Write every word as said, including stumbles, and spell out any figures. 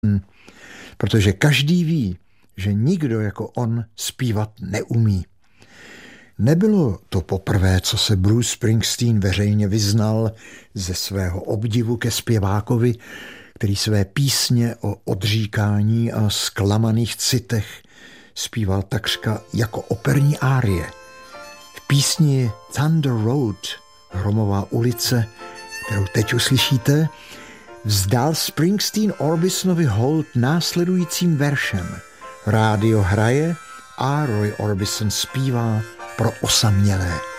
protože každý ví, že nikdo jako on zpívat neumí. Nebylo to poprvé, co se Bruce Springsteen veřejně vyznal ze svého obdivu ke zpěvákovi, který své písně o odříkání a zklamaných citech zpíval takřka jako operní árie. V písni Thunder Road, Hromová ulice, kterou teď uslyšíte, vzdal Springsteen Orbisonovi hold následujícím veršem. Rádio hraje a Roy Orbison zpívá pro osamělé.